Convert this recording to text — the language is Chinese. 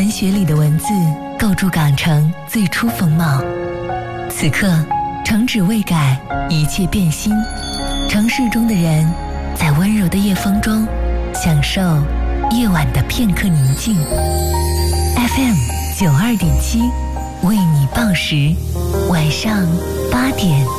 文学里的文字构筑港城最初风貌。此刻，城址未改，一切变新。城市中的人，在温柔的夜风中，享受夜晚的片刻宁静。FM92.7，为你报时，晚上8点。